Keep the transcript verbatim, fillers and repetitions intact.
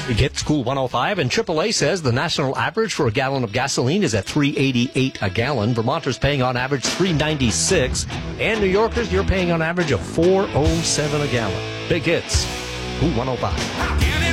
Big Hits Cool one oh five, and triple A says the national average for a gallon of gasoline is at three eighty-eight a gallon. Vermonters paying on average three ninety-six, and New Yorkers, you're paying on average of four oh seven a gallon. Big Hits Cool one oh five.